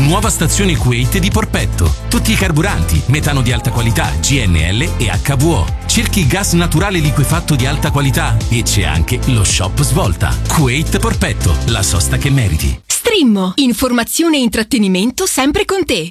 Nuova stazione Kuwait di Porpetto. Tutti i carburanti, metano di alta qualità, GNL e HVO. Cerchi gas naturale liquefatto di alta qualità e c'è anche lo shop Svolta. Kuwait Porpetto, la sosta che meriti. Strimmo, informazione e intrattenimento sempre con te.